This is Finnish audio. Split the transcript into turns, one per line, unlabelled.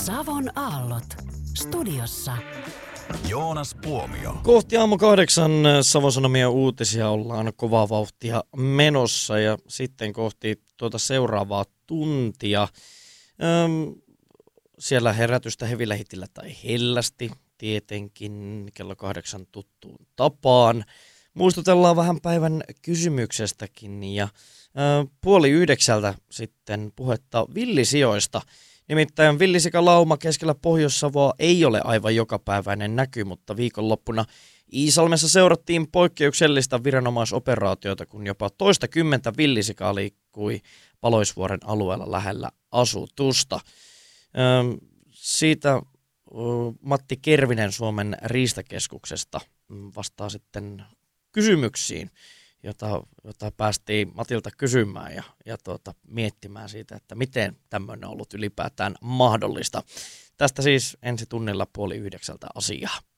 Savon aallot. Studiossa
Joonas Puomio.
Kohti aamu 8 Savon Sanomien uutisia ollaan kovaa vauhtia menossa ja sitten kohti tuota seuraavaa tuntia. Siellä herätystä hevillä hitillä tai hellästi tietenkin kello 8 tuttuun tapaan. Muistutellaan vähän päivän kysymyksestäkin ja 8:30 sitten puhetta villisijoista. Nimittäin villisikalauma keskellä Pohjois-Savoa ei ole aivan jokapäiväinen näky, mutta viikonloppuna Iisalmessa seurattiin poikkeuksellista viranomaisoperaatiota, kun jopa toistakymmentä villisikaa liikkui Paloisvuoren alueella lähellä asutusta. Siitä Matti Kervinen Suomen riistakeskuksesta vastaa sitten kysymyksiin, jota päästiin Matilta kysymään ja miettimään siitä, että miten tämmöinen on ollut ylipäätään mahdollista. Tästä siis ensi tunnilla 8:30 asiaa.